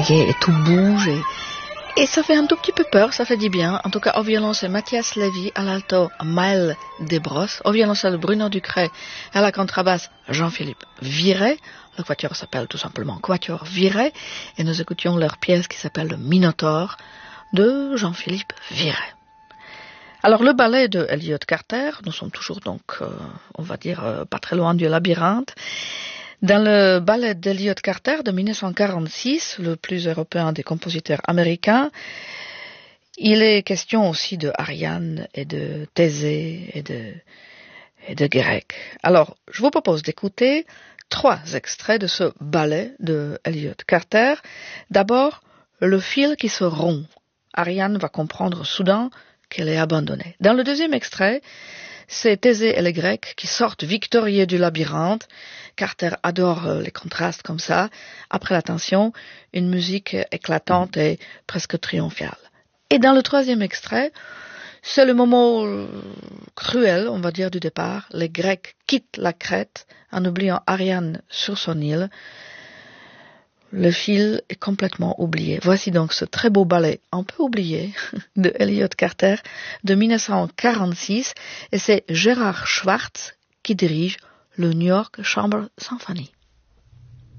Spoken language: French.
gai et tout bouge et ça fait un tout petit peu peur, ça fait du bien. En tout cas, au violon, c'est Mathias Lévy, à l'alto, Maël Desbrosses, au violoncelle, Bruno Ducret, à la contrebasse, Jean-Philippe Viret. Le quatuor s'appelle tout simplement Quatuor Viret, et nous écoutions leur pièce qui s'appelle Le Minotaure de Jean-Philippe Viret. Alors, le ballet de Elliott Carter, nous sommes toujours donc, on va dire, pas très loin du labyrinthe. Dans le ballet d'Elliott Carter de 1946, le plus européen des compositeurs américains, il est question aussi de Ariane et de Thésée et de Grec. Alors, je vous propose d'écouter 3 extraits de ce ballet de Elliott Carter. D'abord, le fil qui se rompt. Ariane va comprendre soudain qu'elle est abandonnée. Dans le deuxième extrait, c'est Thésée et les Grecs qui sortent victorieux du labyrinthe. Carter adore les contrastes comme ça. Après la tension, une musique éclatante et presque triomphale. Et dans le troisième extrait, c'est le moment cruel, on va dire, du départ. Les Grecs quittent la Crète en oubliant Ariane sur son île. Le fil est complètement oublié. Voici donc ce très beau ballet un peu oublié de Elliott Carter de 1946 et c'est Gérard Schwartz qui dirige le New York Chamber Symphony.